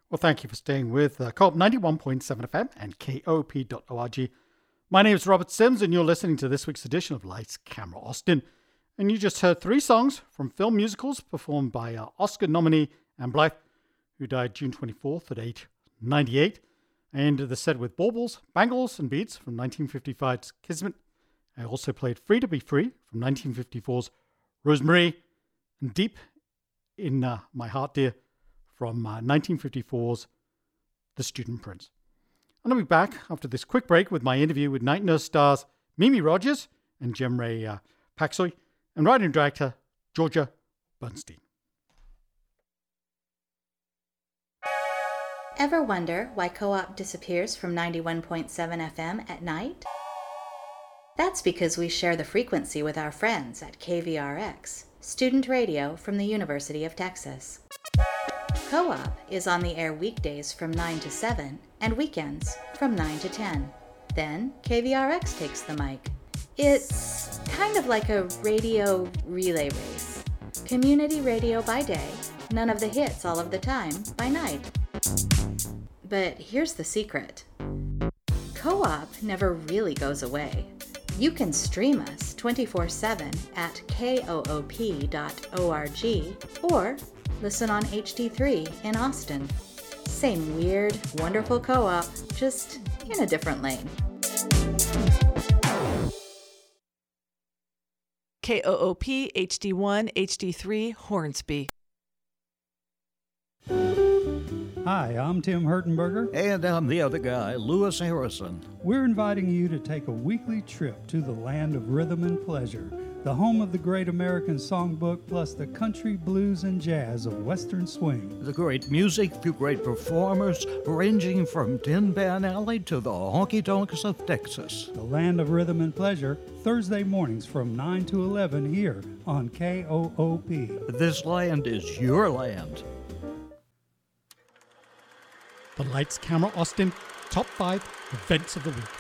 Well, thank you for staying with Co-op 91.7 FM and KOP.org. My name is Robert Sims, and you're listening to this week's edition of Lights, Camera, Austin. And you just heard 3 songs from film musicals performed by Oscar nominee Ann Blyth, who died June 24th at age 98. I ended the set with Baubles, Bangles and Beads from 1955's Kismet. I also played Free to Be Free from 1954's Rosemarie, and Deep in My Heart Dear from 1954's The Student Prince. And I'll be back after this quick break with my interview with Night Nurse stars Mimi Rogers and Jemray Paxoy and writer director Georgia Bernstein. Ever wonder why Co-op disappears from 91.7 FM at night? That's because we share the frequency with our friends at KVRX, student radio from the University of Texas. Co-op is on the air weekdays from 9 to 7 and weekends from 9 to 10. Then KVRX takes the mic. It's kind of like a radio relay race. Community radio by day, none of the hits all of the time by night. But here's the secret. Co-op never really goes away. You can stream us 24/7 at koop.org or listen on HD3 in Austin. Same weird, wonderful Co-op, just in a different lane. KOOP HD1 HD3 Hornsby. Hi, I'm Tim Hertenberger. And I'm the other guy, Lewis Harrison. We're inviting you to take a weekly trip to the land of rhythm and pleasure, the home of the great American songbook, plus the country, blues, and jazz of Western swing. The great music, few great performers, ranging from Tin Pan Alley to the honky-tonks of Texas. The land of rhythm and pleasure, Thursday mornings from 9 to 11 here on KOOP. This land is your land. The Lights, Camera, Austin Top 5 Events of the Week.